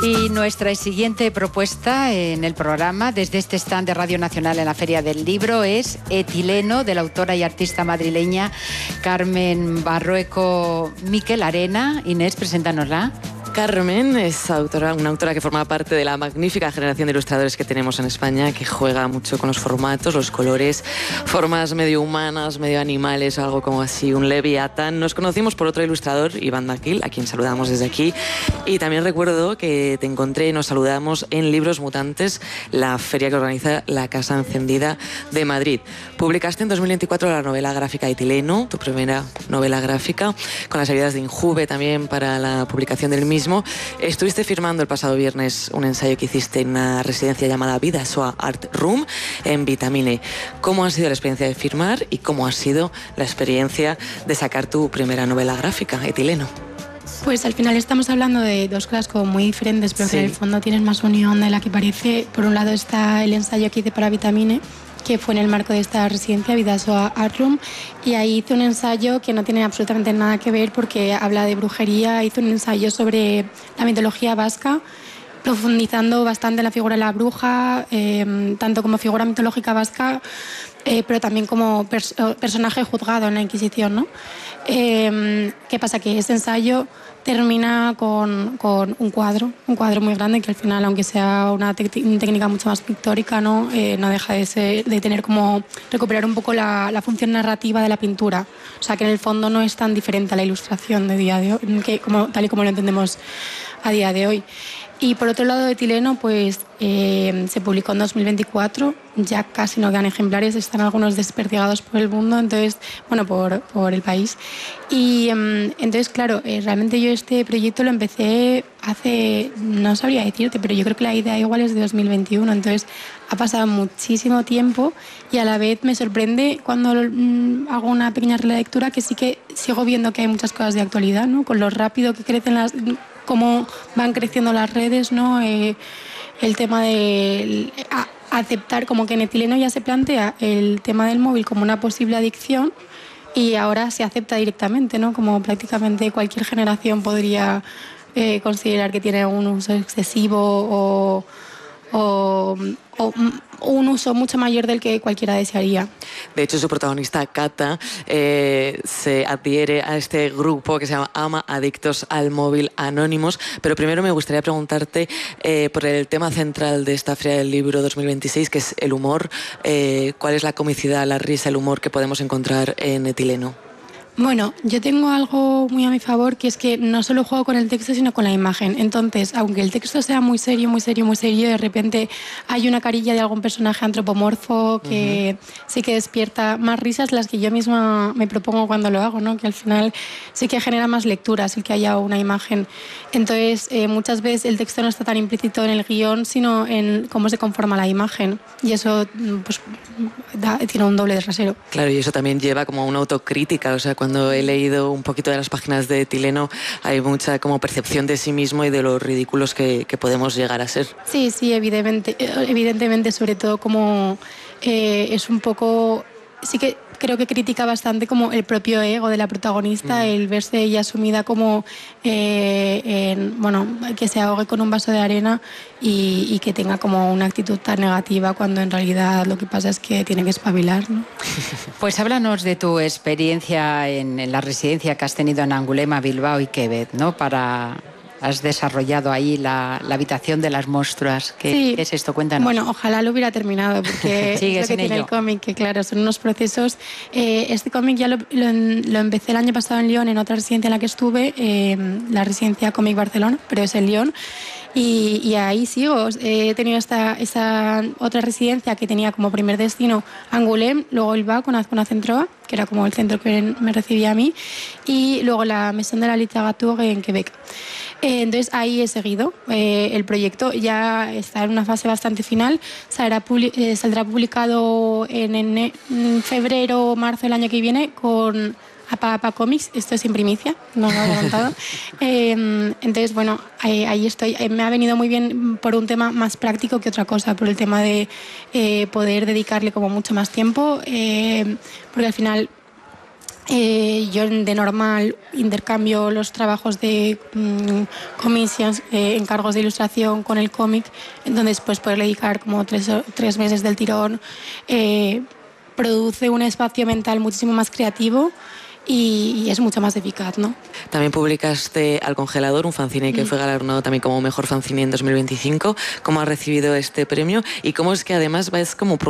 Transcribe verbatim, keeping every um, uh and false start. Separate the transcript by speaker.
Speaker 1: Y nuestra siguiente propuesta en el programa, desde este stand de Radio Nacional en la Feria del Libro, es Etileno, de la autora y artista madrileña Carmen Barrueco Miquel Arena. Inés, preséntanosla.
Speaker 2: Carmen es autora, una autora que forma parte de la magnífica generación de ilustradores que tenemos en España, que juega mucho con los formatos, los colores, formas medio humanas, medio animales, algo como así, un Leviatán. Nos conocimos por otro ilustrador, Iván Daquil, a quien saludamos desde aquí. Y también recuerdo que te encontré y nos saludamos en Libros Mutantes, la feria que organiza la Casa Encendida de Madrid. Publicaste en dos mil veinticuatro la novela gráfica Etileno, tu primera novela gráfica, con las ayudas de Injuve también para la publicación del mismo. Estuviste firmando el pasado viernes un ensayo que hiciste en una residencia llamada Bidasoa Art Room en Vitamine. ¿Cómo ha sido la experiencia de firmar y cómo ha sido la experiencia de sacar tu primera novela gráfica, Etileno?
Speaker 3: Pues al final estamos hablando de dos cosas como muy diferentes, pero sí, que en el fondo tienen más unión de la que parece. Por un lado está el ensayo que hice para Vitamine, que fue en el marco de esta residencia, Bidasoa Art Room, y ahí hice un ensayo que no tiene absolutamente nada que ver porque habla de brujería. Hice un ensayo sobre la mitología vasca, profundizando bastante en la figura de la bruja, eh, tanto como figura mitológica vasca, eh, pero también como pers personaje juzgado en la Inquisición, ¿no? Eh, ¿Qué pasa? Que ese ensayo termina con, con un cuadro, un cuadro muy grande que al final, aunque sea una técnica mucho más pictórica, no, eh, no deja de, ser, de tener como recuperar un poco la, la función narrativa de la pintura. O sea, que en el fondo no es tan diferente a la ilustración de día de hoy, que como, tal y como lo entendemos a día de hoy. Y por otro lado, Etileno, pues eh, se publicó en dos mil veinticuatro, ya casi no quedan ejemplares, están algunos desperdigados por el mundo, entonces, bueno, por, por el país. Y eh, entonces, claro, eh, realmente yo este proyecto lo empecé hace, no sabría decirte, pero yo creo que la idea igual es de dos mil veintiuno, entonces ha pasado muchísimo tiempo y a la vez me sorprende cuando mm, hago una pequeña relectura que sí que sigo viendo que hay muchas cosas de actualidad, ¿no? Con lo rápido que crecen las... cómo van creciendo las redes, ¿no? Eh, el tema de a, aceptar, como que en Etileno ya se plantea el tema del móvil como una posible adicción y ahora se acepta directamente, ¿no? Como prácticamente cualquier generación podría eh, considerar que tiene un uso excesivo o, o, o un uso mucho mayor del que cualquiera desearía.
Speaker 2: De hecho, su protagonista, Cata, eh, se adhiere a este grupo que se llama Ama Adictos al Móvil Anónimos. Pero primero me gustaría preguntarte eh, por el tema central de esta Feria del Libro dos mil veintiséis, que es el humor. Eh, ¿Cuál es la comicidad, la risa, el humor que podemos encontrar en Etileno?
Speaker 3: Bueno, yo tengo algo muy a mi favor, que es que no solo juego con el texto, sino con la imagen. Entonces, aunque el texto sea muy serio, muy serio, muy serio, de repente hay una carilla de algún personaje antropomorfo que uh-huh. sí que despierta más risas, las que yo misma me propongo cuando lo hago, ¿no? Que al final sí que genera más lecturas el que haya una imagen. Entonces, eh, muchas veces el texto no está tan implícito en el guión, sino en cómo se conforma la imagen. Y eso pues, da, tiene un doble de rasero.
Speaker 2: Claro, y eso también lleva como a una autocrítica, o sea, cuando he leído un poquito de las páginas de Etileno hay mucha como percepción de sí mismo y de los ridículos que, que podemos llegar a ser.
Speaker 3: Sí, sí, evidentemente, evidentemente sobre todo como eh, es un poco... Sí que creo que critica bastante como el propio ego de la protagonista, mm. el verse ella sumida como, eh, en, bueno, que se ahogue con un vaso de arena y, y que tenga como una actitud tan negativa cuando en realidad lo que pasa es que tiene que espabilar, ¿no?
Speaker 1: Pues háblanos de tu experiencia en, en la residencia que has tenido en Angulema, Bilbao y Quebec, ¿no? Para... Has desarrollado ahí la, la habitación de las monstruas. ¿Qué,
Speaker 3: sí.
Speaker 1: ¿Qué es esto? Cuéntanos.
Speaker 3: Bueno, ojalá lo hubiera terminado, porque es lo que tiene ello. El cómic, que claro, son unos procesos. Eh, este cómic ya lo, lo, lo empecé el año pasado en Lyon, en otra residencia en la que estuve, eh, la residencia Cómic Barcelona, pero es en Lyon. Y, y ahí sigo. He tenido esta, esta otra residencia que tenía como primer destino Angoulême, luego Bilbao con Azcona Centroa, que era como el centro que me recibía a mí, y luego la Maison de la Littérature en Quebec. Eh, entonces ahí he seguido. Eh, el proyecto ya está en una fase bastante final. Saldrá, publi eh, saldrá publicado en, en, en febrero o marzo del año que viene con Apa Apa Comics. Esto es en primicia, no lo he contado. eh, entonces, bueno, ahí, ahí estoy. Eh, me ha venido muy bien por un tema más práctico que otra cosa, por el tema de eh, poder dedicarle como mucho más tiempo, eh, porque al final Eh, yo de normal intercambio los trabajos de mmm, commissions, eh, encargos de ilustración con el cómic, entonces pues poder dedicar como tres, tres meses del tirón, eh, produce un espacio mental muchísimo más creativo y, y es mucho más eficaz, ¿no?
Speaker 2: También publicaste Al Congelador, un fanzine que mm. fue galardonado también como mejor fanzine en dos mil veinticinco. ¿Cómo has recibido este premio? Y cómo es que además vas como